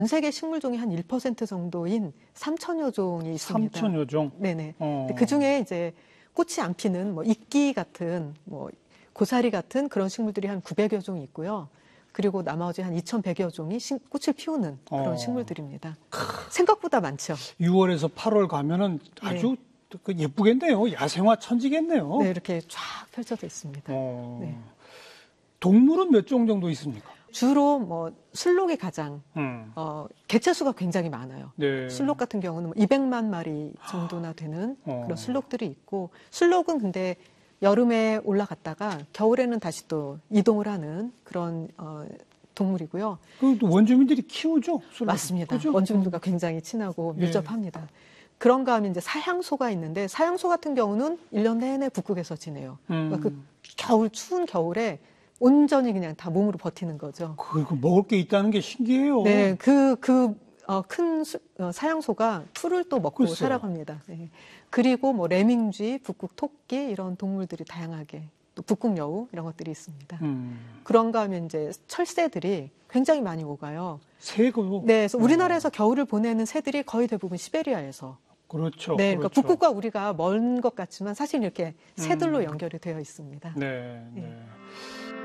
전 세계 식물종이 한 1% 정도인 3천여 종이 있습니다. 3천여 종? 네네. 그 중에 이제 꽃이 안 피는 뭐 이끼 같은 뭐 고사리 같은 그런 식물들이 한 900여 종이 있고요. 그리고 나머지 한 2,100여 종이 꽃을 피우는 그런 식물들입니다. 생각보다 많죠. 6월에서 8월 가면은 아주 예쁘겠네요. 야생화 천지겠네요. 네, 이렇게 쫙 펼쳐져 있습니다. 네. 동물은 몇 종 정도 있습니까? 주로 뭐 술록이 가장 개체수가 굉장히 많아요. 네. 술록 같은 경우는 200만 마리 정도나 되는 그런 술록들이 있고, 술록은 근데 여름에 올라갔다가 겨울에는 다시 또 이동을 하는 그런 동물이고요. 그 원주민들이 키우죠? 술록. 맞습니다. 그죠? 원주민들과 굉장히 친하고 밀접합니다. 그런가 하면 이제 사향소가 있는데, 사향소 같은 경우는 1년 내내 북극에서 지내요. 그러니까 그 추운 겨울에 온전히 그냥 다 몸으로 버티는 거죠. 그거 먹을 게 있다는 게 신기해요. 네, 큰 사향소가 풀을 또 먹고 글쎄요. 살아갑니다. 네. 그리고 뭐 레밍쥐, 북극 토끼 이런 동물들이 다양하게, 또 북극 여우 이런 것들이 있습니다. 그런가 하면 이제 철새들이 굉장히 많이 오가요. 새고. 네, 그래서 우리나라에서 겨울을 보내는 새들이 거의 대부분 시베리아에서. 그렇죠. 네, 그렇죠. 그러니까 북극과 우리가 먼 것 같지만 사실 이렇게 새들로 연결이 되어 있습니다. 네.